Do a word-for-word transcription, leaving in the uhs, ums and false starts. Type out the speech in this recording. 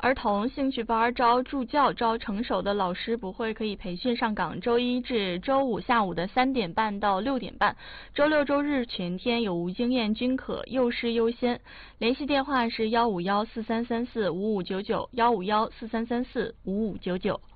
儿童兴趣班招助教，招成熟的老师，补会可以培训上岗，周一至周五下午的三点半到六点半，周六周日全天有无经验均可，幼师优先。联系电话是幺五幺四三三四五五九九，幺五幺四三三四五五九九。